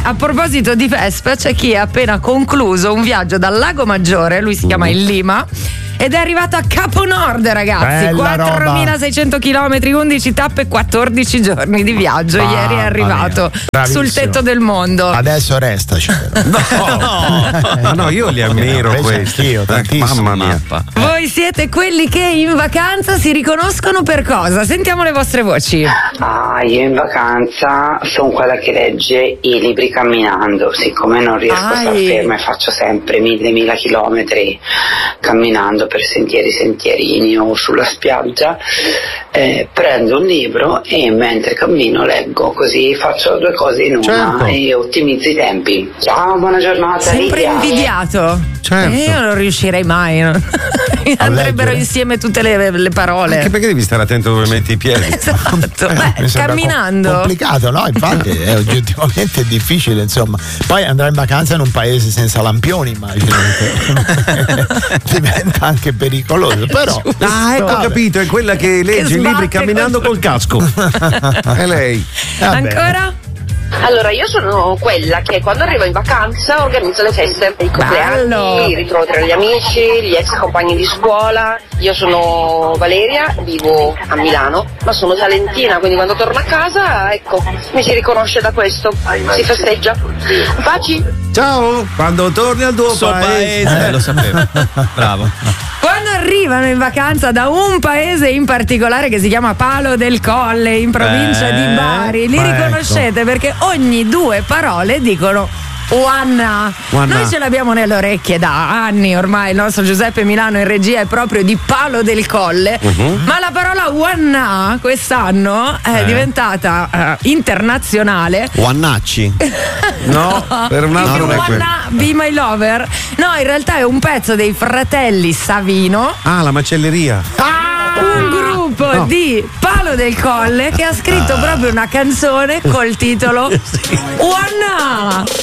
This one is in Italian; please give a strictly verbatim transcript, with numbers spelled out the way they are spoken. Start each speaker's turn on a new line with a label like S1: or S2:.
S1: a proposito di Vespa, c'è chi ha appena concluso un viaggio dal Lago Maggiore, lui si chiama Il Lima, ed è arrivato a Capo Nord, ragazzi.
S2: Bella
S1: quattromilaseicento chilometri, undici tappe, quattordici giorni di viaggio.
S2: Mamma
S1: Ieri è arrivato sul tetto del mondo.
S2: Adesso restaci.
S3: No, no, no, io li ammiro questi.
S2: Io, tantissimo.
S3: Mamma mia.
S1: Voi siete quelli che in vacanza si riconoscono per cosa? Sentiamo le vostre voci.
S4: Ah, io in vacanza sono quella che legge i libri camminando, siccome non riesco
S1: Ai.
S4: a star ferma e faccio sempre mille mila chilometri camminando per sentieri sentierini o sulla spiaggia, eh, prendo un libro e mentre cammino leggo, così faccio due cose in una.
S3: Certo.
S4: E ottimizzo i tempi. Ciao, buona giornata.
S1: Sempre
S4: Lidia.
S1: invidiato.
S3: Certo.
S1: Eh, io non riuscirei mai. no? Andrebbero
S2: leggere?
S1: insieme tutte le, le parole.
S3: Anche perché devi stare attento dove metti i piedi.
S1: Esatto. Beh,
S2: Mi sembra
S1: camminando.
S2: com- complicato, no? Infatti è oggettivamente difficile, insomma. Poi andare in vacanza in un paese senza lampioni, immagino che diventa anche pericoloso. Però
S3: Ah, ecco,
S2: vabbè.
S3: capito, è quella che legge i libri
S1: sbatte
S3: camminando
S1: col-
S3: col casco. È lei.
S2: Va bene.
S1: Ancora?
S5: Allora, io sono quella che quando arrivo in vacanza organizza le feste, i
S1: Bello.
S5: compleanni, il ritrovo tra gli amici, gli ex compagni di scuola. Io sono Valeria, vivo a Milano, ma sono salentina, quindi quando torno a casa, ecco, mi si riconosce da questo, si festeggia. Baci!
S3: Ciao, quando torni al tuo
S6: Suo
S3: paese.
S6: paese, eh, lo sapevo. Bravo.
S1: Quando arrivano in vacanza da un paese in particolare che si chiama Palo del Colle, in provincia
S6: Eh,
S1: di Bari, li
S2: ma
S1: riconoscete perché ogni due parole dicono Wanna.
S3: Wanna.
S1: Noi ce l'abbiamo nelle orecchie da anni ormai. Il nostro Giuseppe Milano in regia è proprio di Palo del Colle.
S3: Uh-huh.
S1: Ma la parola Wanna quest'anno è
S3: Eh.
S1: diventata eh, internazionale.
S6: Wannacci.
S3: No, per un altro non è quello.
S1: Wanna Be My Lover. No, in realtà è un pezzo dei fratelli Savino.
S3: Ah, la macelleria.
S1: Un gruppo
S3: No.
S1: di Palo del Colle che ha scritto proprio una canzone col titolo Wanna.